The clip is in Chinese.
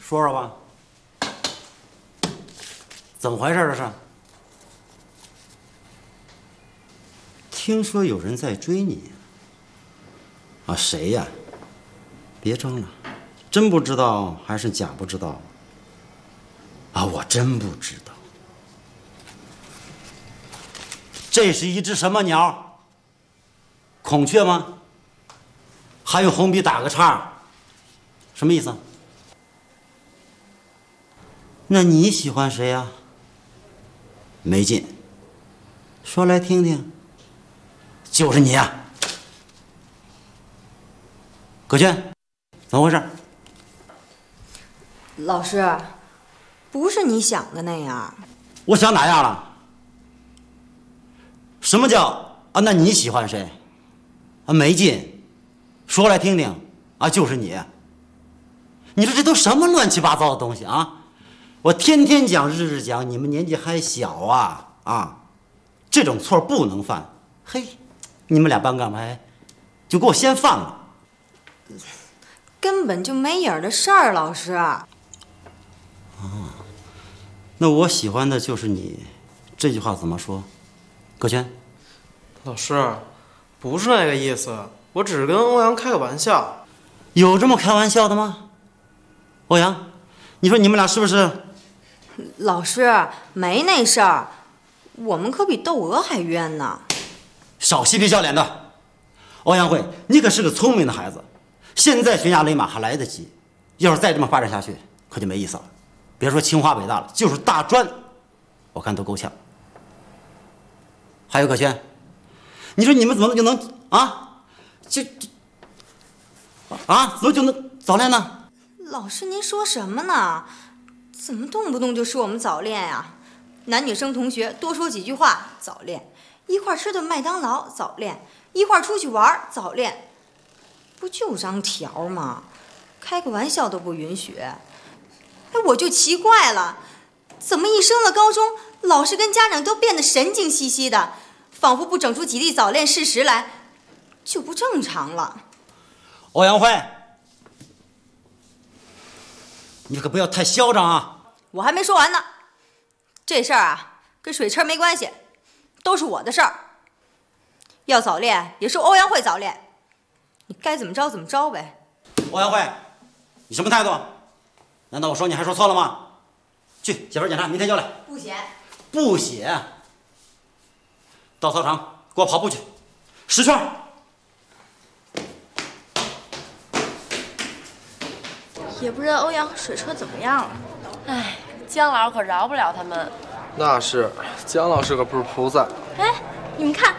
说说吧，怎么回事？这是？听说有人在追你啊？谁呀？别争了，真不知道还是假不知道？啊，我真不知道。这是一只什么鸟？孔雀吗？还用红笔打个叉？什么意思？那你喜欢谁呀？没劲，说来听听。就是你呀，葛娟，怎么回事？ 老师，不是你想的那样。 我想哪样了？什么叫啊？那你喜欢谁？啊，没劲，说来听听。啊，就是你。你说这都什么乱七八糟的东西啊？我天天讲，日日讲，你们年纪还小啊，这种错不能犯。嘿，你们俩班干嘛就给我先犯了？ 根本就没影儿的事儿，老师。 那我喜欢的就是你，这句话怎么说？葛轩， 老师，不是那个意思，我只是跟欧阳开个玩笑。 有这么开玩笑的吗？欧阳，你说你们俩是不是？ 老师，没那事儿，我们可比窦娥还冤呢。 少嬉皮笑脸的！欧阳慧，你可是个聪明的孩子，现在悬崖勒马还来得及。要是再这么发展下去，可就没意思了。别说清华北大了，就是大专，我看都够呛。还有葛轩，你说你们怎么就能怎么就能早恋呢？ 老师，您说什么呢？怎么动不动就说我们早恋呀？男女生同学多说几句话早恋，一块吃顿麦当劳早恋，一块出去玩早恋，不就张条吗？开个玩笑都不允许。哎，我就奇怪了，怎么一升了高中，老师跟家长都变得神经兮兮的，仿佛不整出几例早恋事实来就不正常了。 欧阳慧，你可不要太嚣张啊！ 我还没说完呢，这事儿啊跟水车没关系，都是我的事儿。要早恋也是欧阳慧早恋，你该怎么着怎么着呗。 欧阳慧，你什么态度？难道我说你还说错了吗？去写份检查，明天交来。 不写。 不写。到操场给我跑步去，10圈。 也不知道欧阳和水车怎么样了。 哎，姜老师可饶不了他们。 那是，姜老师可不是菩萨。 哎，你们看，